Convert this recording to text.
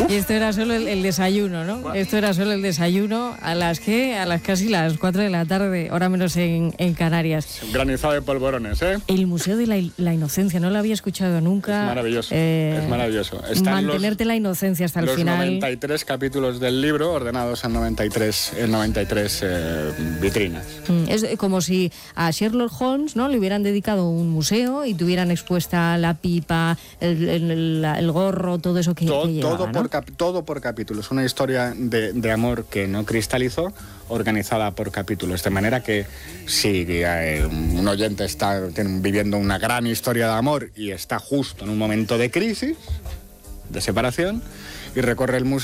Y esto era solo el desayuno, ¿no? Bueno. Esto era solo el desayuno a las casi las 4 de la tarde, hora menos en Canarias. Granizado de polvorones, ¿eh? El Museo de la Inocencia, no lo había escuchado nunca. Es maravilloso, es maravilloso. Están mantenerte la inocencia hasta el final. Los 93 capítulos del libro ordenados en 93 vitrinas. Es como si a Sherlock Holmes, ¿no?, le hubieran dedicado un museo y tuvieran expuesta la pipa, el gorro, todo eso que llevaba, ¿no? Todo por capítulos. Una historia de amor que no cristalizó, organizada por capítulos. De manera que si un oyente está viviendo una gran historia de amor y está justo en un momento de crisis, de separación, y recorre el museo,